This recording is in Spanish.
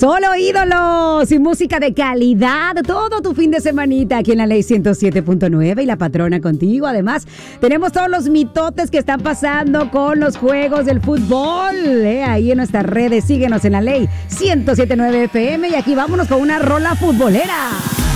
Solo ídolos y música de calidad todo tu fin de semanita aquí en la Ley 107.9 y La Patrona contigo. Además, tenemos todos los mitotes que están pasando con los juegos del fútbol. Ahí en nuestras redes, síguenos en la Ley 107.9 FM y aquí vámonos con una rola futbolera.